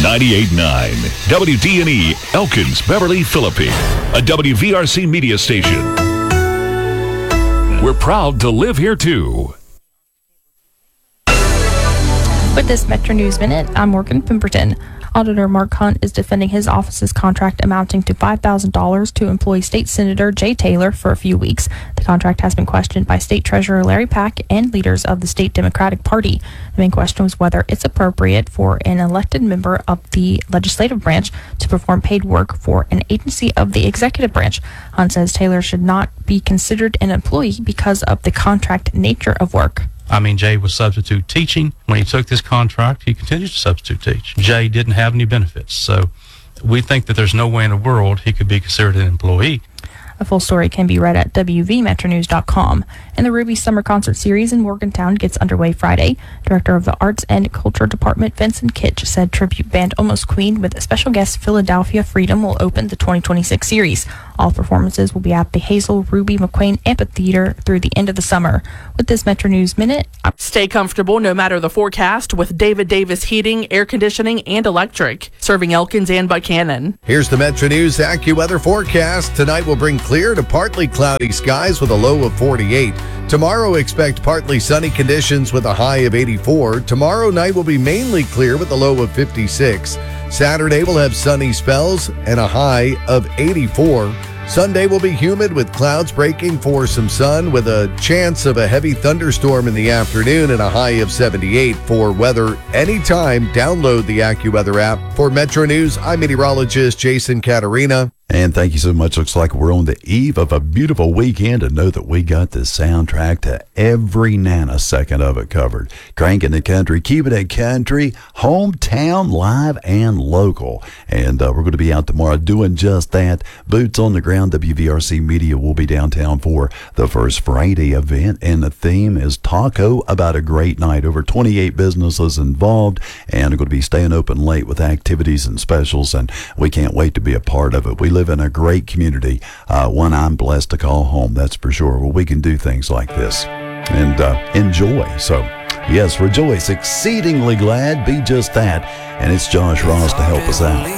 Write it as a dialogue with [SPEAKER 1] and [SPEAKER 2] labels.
[SPEAKER 1] 98.9 WDNE Elkins, Beverly, Philippine, a WVRC media station. We're proud to live here too.
[SPEAKER 2] With this Metro News Minute, I'm Morgan Pemberton. Auditor Mark Hunt is defending his office's contract amounting to $5,000 to employ State Senator Jay Taylor for a few weeks. The contract has been questioned by State Treasurer Larry Pack and leaders of the State Democratic Party. The main question was whether it's appropriate for an elected member of the legislative branch to perform paid work for an agency of the executive branch. Hunt says Taylor should not be considered an employee because of the contract nature of work.
[SPEAKER 3] Jay was substitute teaching. When he took this contract, he continues to substitute teach. Jay didn't have any benefits, so we think that there's no way in the world he could be considered an employee.
[SPEAKER 2] A full story can be read at WVMetroNews.com. And the Ruby Summer Concert Series in Morgantown gets underway Friday. Director of the Arts and Culture Department, Vincent Kitch, said tribute band Almost Queen with special guest Philadelphia Freedom will open the 2026 series. All performances will be at the Hazel Ruby McQueen Amphitheater through the end of the summer. With this Metro News Minute,
[SPEAKER 4] stay comfortable no matter the forecast with David Davis Heating, Air Conditioning, and Electric, serving Elkins and Buchanan.
[SPEAKER 5] Here's the Metro News AccuWeather forecast. Tonight will bring clear to partly cloudy skies with a low of 48. Tomorrow, expect partly sunny conditions with a high of 84. Tomorrow night will be mainly clear with a low of 56. Saturday will have sunny spells and a high of 84. Sunday will be humid with clouds breaking for some sun with a chance of a heavy thunderstorm in the afternoon and a high of 78. For weather anytime, download the AccuWeather app. For Metro News, I'm meteorologist Jason Caterina.
[SPEAKER 6] And thank you so much. Looks like we're on the eve of a beautiful weekend, and know that we got the soundtrack to every nanosecond of it covered. Cranking the country, keeping it country, hometown, live, and local. And we're going to be out tomorrow doing just that. Boots on the ground. WVRC Media will be downtown for the First Friday event, and the theme is Taco About a Great Night. Over 28 businesses involved, and we're going to be staying open late with activities and specials, and we can't wait to be a part of it. We live in a great community, one I'm blessed to call home, that's for sure, where we can do things like this and enjoy. So, yes, rejoice, exceedingly glad, be just that. And it's Josh Ross to help us out.